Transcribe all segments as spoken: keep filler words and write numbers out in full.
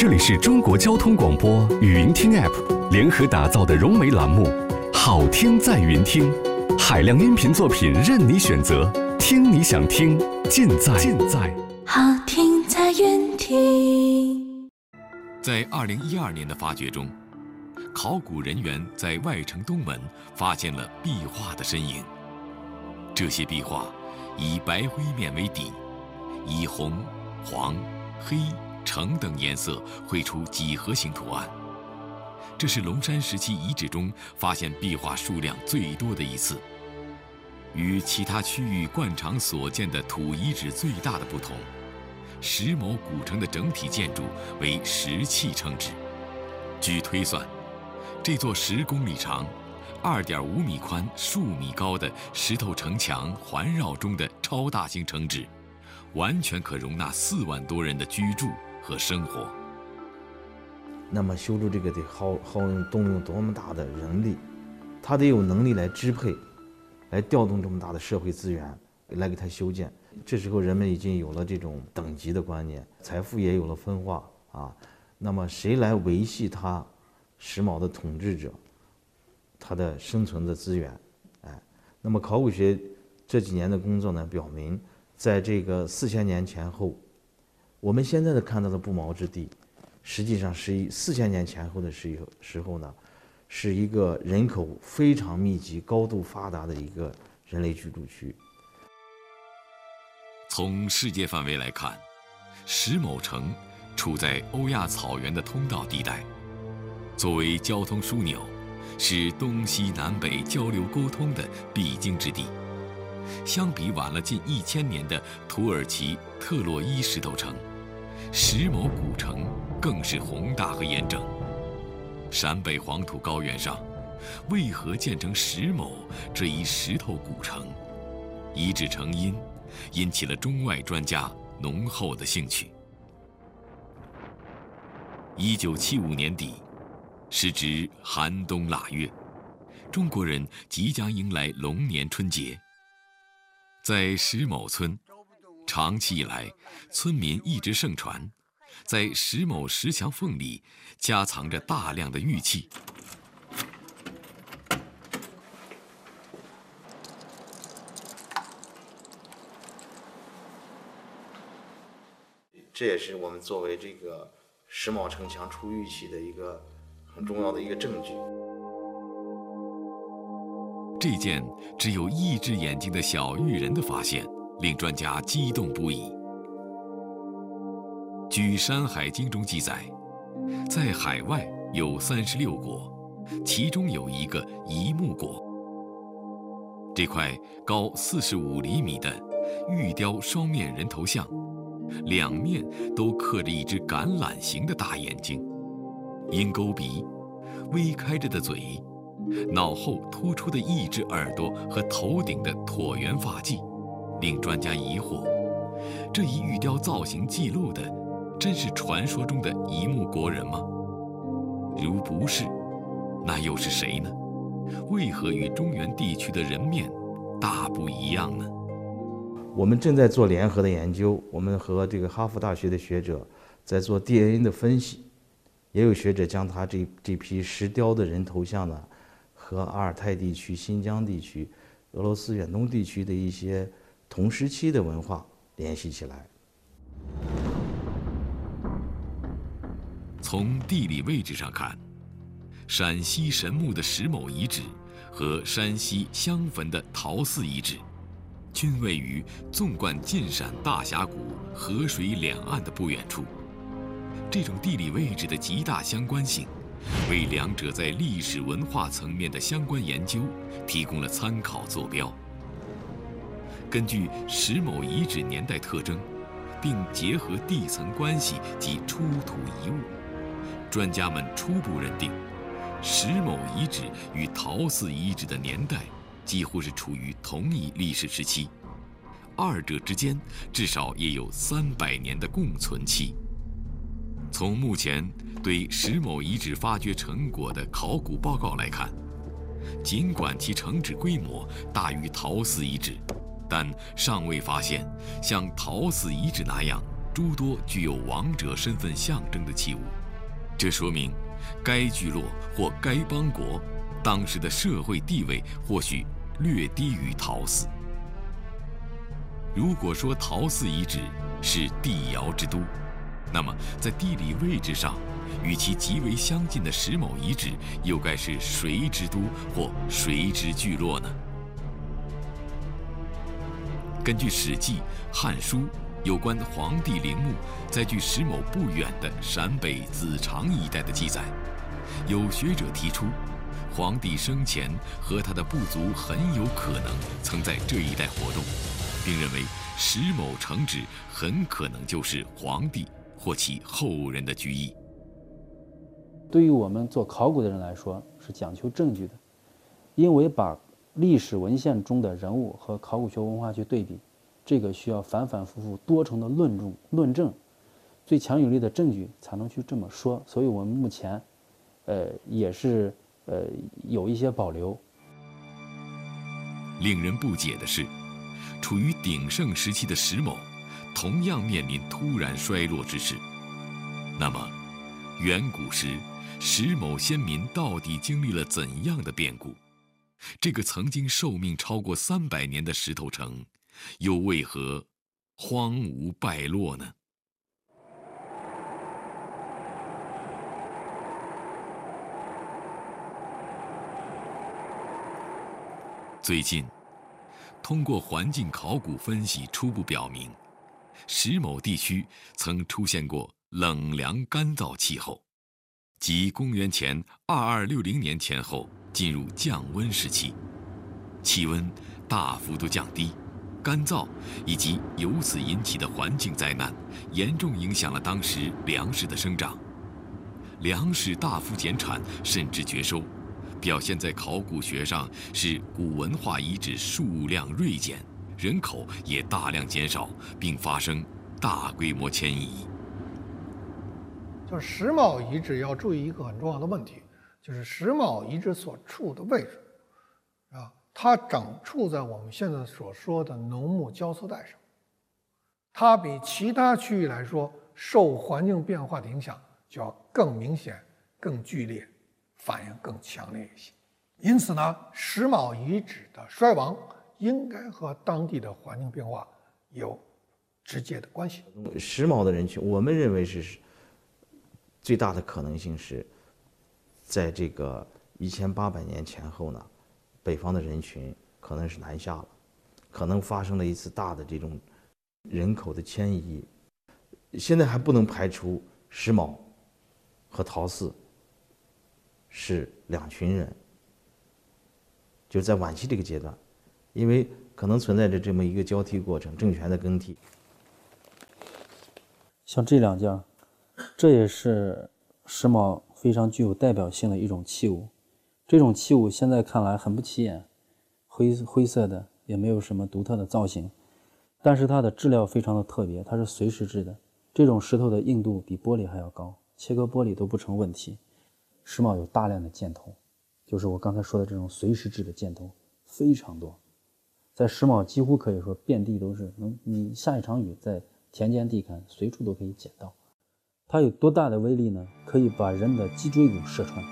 这里是中国交通广播语音听 App 联合打造的融媒栏目，好听在云听，海量音频作品任你选择，听你想听，尽在尽在好听在云听。 在二零一二年的发掘中，考古人员在外城东门发现了壁画的身影。这些壁画以白灰面为底，以红、黄、黑、橙等颜色绘出几何形图案。这是龙山时期遗址中发现壁画数量最多的一次。与其他区域惯常所见的土遗址最大的不同，石某古城的整体建筑为石砌称之。据推算，这座十公里长、二点五米宽、数米高的石头城墙环绕中的超大型城址，完全可容纳四万多人的居住和生活。 那么修筑这个得耗耗用动用多么大的人力，他得有能力来支配，来调动这么大的社会资源来给他修建。这时候人们已经有了这种等级的观念，财富也有了分化啊。那么谁来维系他石卯的统治者他的生存的资源？哎，那么考古学这几年的工作呢，表明，在这个四千年前后，我们现在的看到的不毛之地，实际上是一四千年前后的时时候呢，是一个人口非常密集、高度发达的一个人类居住区。 从世界范围来看，石某城处在欧亚草原的通道地带，作为交通枢纽，是东西南北交流沟通的必经之地。相比晚了近一千年的土耳其特洛伊石头城，石某古城更是宏大和严整。陕北黄土高原上，为何建成石某这一石头古城？遗址成因，引起了中外专家浓厚的兴趣。一九七五年底，时值寒冬腊月，中国人即将迎来龙年春节。在石某村，长期以来，村民一直盛传，在石某石墙缝里夹藏着大量的玉器。 这也是我们作为这个石卯城墙出玉器的一个很重要的一个证据。 这件只有一只眼睛的小玉人的发现，令专家激动不已。据《山海经》中记载，在海外有三十六国，其中有一个夷木国。这块高四十五厘米的玉雕双面人头像，两面都刻着一只橄榄形的大眼睛，鹰钩鼻，微开着的嘴，脑后突出的一只耳朵和头顶的椭圆发髻，令专家疑惑：这一玉雕造型记录的，真是传说中的夷木国人吗？如不是，那又是谁呢？为何与中原地区的人面大不一样呢？ 我们正在做联合的研究，我们和这个哈佛大学的学者在做 D N A 的分析，也有学者将他这这批石雕的人头像呢，和阿尔泰地区、新疆地区、俄罗斯远东地区的一些同时期的文化联系起来。 从地理位置上看，陕西神木的石某遗址和山西襄汾的陶寺遗址，均位于纵贯晋陕大峡谷河水两岸的不远处。这种地理位置的极大相关性，为两者在历史文化层面的相关研究提供了参考坐标。根据石某遗址年代特征，并结合地层关系及出土遗物，专家们初步认定，石某遗址与陶寺遗址的年代几乎是处于同一历史时期，二者之间至少也有三百年的共存期。从目前对石某遗址发掘成果的考古报告来看，尽管其城址规模大于陶寺遗址，但尚未发现像陶寺遗址那样诸多具有王者身份象征的器物，这说明该聚落或该邦国当时的社会地位或许略低于陶寺。如果说陶寺遗址是帝尧之都，那么在地理位置上与其极为相近的石某遗址又该是谁之都或谁之聚落呢？根据《史记》《汉书》有关黄帝陵墓在距石某不远的陕北子长一带的记载，有学者提出，黄帝生前和他的部族很有可能曾在这一带活动，并认为石某城址很可能就是黄帝或其后人的居邑。 对于我们做考古的人来说，是讲求证据的，因为把历史文献中的人物和考古学文化去对比，这个需要反反复复多重的论证论证，最强有力的证据才能去这么说。所以我们目前，呃，也是呃有一些保留。 令人不解的是，处于鼎盛时期的石某，同样面临突然衰落之势。那么，远古时石某先民到底经历了怎样的变故？这个曾经寿命超过三百年的石头城，又为何荒芜败落呢？最近，通过环境考古分析，初步表明，石某地区曾出现过冷凉干燥气候，即公元前二二六零年前后进入降温时期，气温大幅度降低，干燥以及由此引起的环境灾难，严重影响了当时粮食的生长，粮食大幅减产甚至绝收，表现在考古学上是古文化遗址数量锐减，人口也大量减少，并发生大规模迁移。 就是石卯遗址要注意一个很重要的问题，就是石卯遗址所处的位置，啊，它正处在我们现在所说的农牧交错带上，它比其他区域来说受环境变化的影响就要更明显、更剧烈，反应更强烈一些。因此呢，石卯遗址的衰亡应该和当地的环境变化有直接的关系。 石卯的人群，我们认为是最大的可能性是，在这个一千八百年前后呢，北方的人群可能是南下了，可能发生了一次大的这种人口的迁移。现在还不能排除石卯和陶寺是两群人，就是在晚期这个阶段，因为可能存在着这么一个交替过程，政权的更替。 像这两件，这也是石卯非常具有代表性的一种器物。这种器物现在看来很不起眼，灰灰色的，也没有什么独特的造型，但是它的质料非常的特别，它是随石制的。这种石头的硬度比玻璃还要高，切割玻璃都不成问题。石卯有大量的箭头，就是我刚才说的这种随石制的箭头非常多，在石卯几乎可以说遍地都是，能你下一场雨在田间地坎随处都可以捡到。它有多大的威力呢？可以把人的脊椎骨射穿。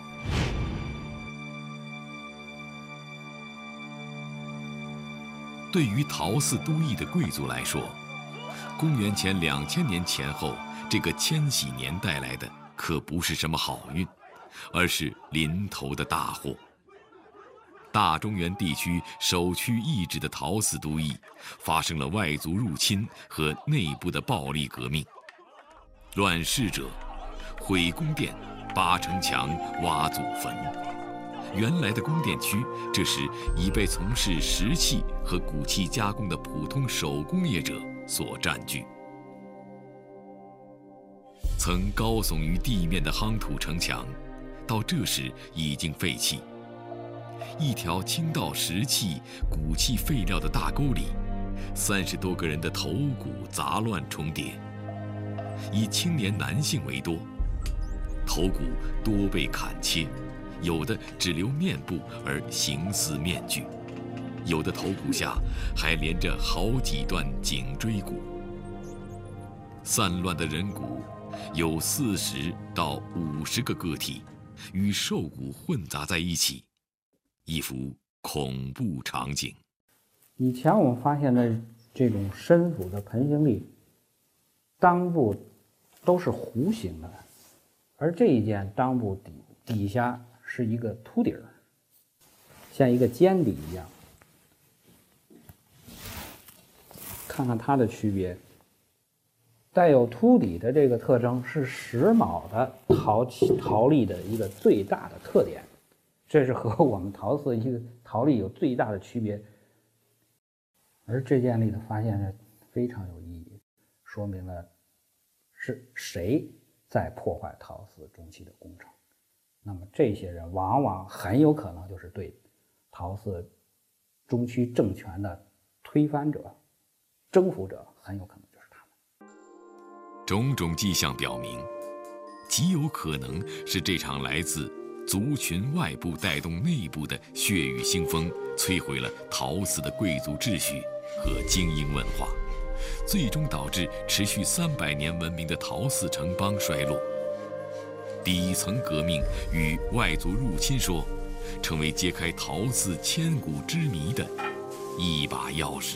对于陶寺都邑的贵族来说，公元前两千年前后这个迁徙年带来的可不是什么好运，而是临头的大祸。大中原地区首屈一指的陶寺都邑发生了外族入侵和内部的暴力革命。乱世者毁宫殿、扒城墙、挖祖坟。原来的宫殿区，这时已被从事石器和骨器加工的普通手工业者所占据。曾高耸于地面的夯土城墙，到这时已经废弃。一条倾倒石器、骨器废料的大沟里，三十多个人的头骨杂乱重叠。以青年男性为多，头骨多被砍切，有的只留面部而形似面具，有的头骨下还连着好几段颈椎骨。 散乱的人骨有四十到五十个个体，与兽骨混杂在一起，一幅恐怖场景。 以前我们发现的这种深腐的盆形立，裆部都是弧形的，而这一件裆部底底下是一个凸底儿，像一个尖底一样。看看它的区别，带有凸底的这个特征是石卯的陶器陶粒的一个最大的特点，这是和我们陶瓷一个陶粒有最大的区别。而这件立的发现呢非常有意义，说明了是谁在破坏陶瓷中期的工程。那么这些人往往很有可能就是对陶瓷中期政权的推翻者、征服者，很有可能就是他们。 种种迹象表明，极有可能是这场来自族群外部带动内部的血雨腥风，摧毁了陶瓷的贵族秩序和精英文化，最终导致持续三百年文明的陶瓷城邦衰落。底层革命与外族入侵说，成为揭开陶瓷千古之谜的一把钥匙。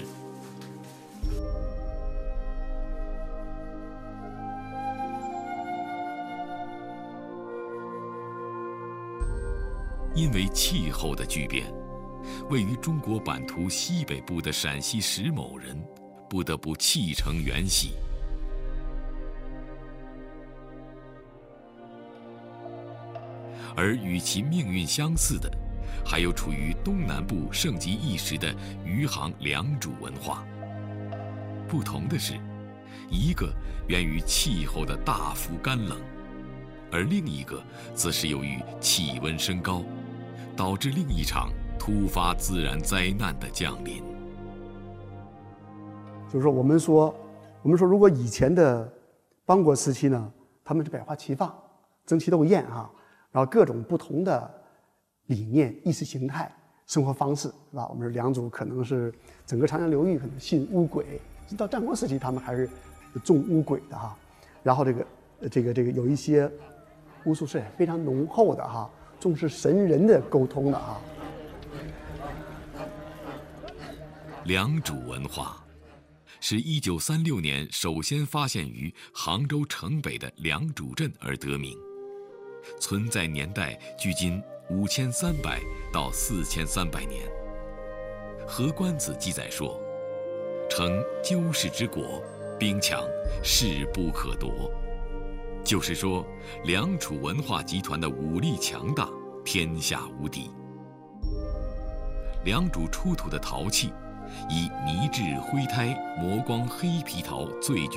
因为气候的巨变，位于中国版图西北部的陕西石某人不得不弃城远徙。而与其命运相似的，还有处于东南部盛极一时的余杭良渚文化。不同的是，一个源于气候的大幅干冷，而另一个则是由于气温升高，导致另一场突发自然灾难的降临。 就是说，我们说，我们说，如果以前的邦国时期呢，他们是百花齐放，争奇斗艳啊，然后各种不同的理念、意识形态、生活方式，是吧？我们说良渚可能是整个长江流域可能信巫鬼，到战国时期他们还是重巫鬼的哈。然后这个这个这个有一些巫术是非常浓厚的哈，重视神人的沟通的啊。 良渚文化是一九三六年首先发现于杭州城北的良渚镇而得名，存在年代距今五千三百到四千三百年。何官子记载说：“成鸠氏之国，兵强，势不可夺。”就是说，良渚文化集团的武力强大，天下无敌。良渚出土的陶器，以泥质灰胎磨光黑皮陶最具